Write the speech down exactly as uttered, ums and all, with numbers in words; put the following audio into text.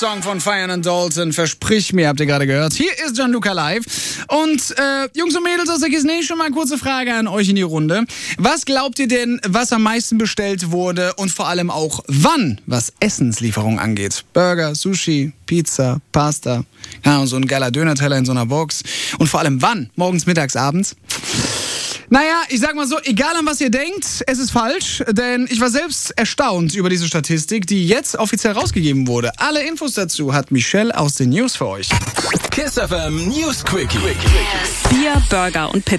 Song von Fire and Dalton, versprich mir, habt ihr gerade gehört. Hier ist Gianluca live. Und äh, Jungs und Mädels aus der Kisney, schon mal eine kurze Frage an euch in die Runde. Was glaubt ihr denn, was am meisten bestellt wurde und vor allem auch wann, was Essenslieferung angeht? Burger, Sushi, Pizza, Pasta, ja, so ein geiler Dönerteller in so einer Box. Und vor allem wann? Morgens, mittags, abends? Naja, ich sag mal so, egal an was ihr denkt, es ist falsch, denn ich war selbst erstaunt über diese Statistik, die jetzt offiziell rausgegeben wurde. Alle Infos dazu hat Michelle aus den News für euch. Kiss F M News Quickie. Bier, Burger und Pizza.